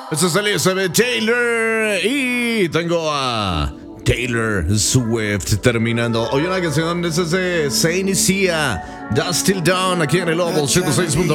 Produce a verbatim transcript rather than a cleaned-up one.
Esta es Elizabeth Taylor y tengo a Taylor Swift terminando. Hoy una canción, esa se, se inicia Dust Till Dawn aquí en el Global ciento seis punto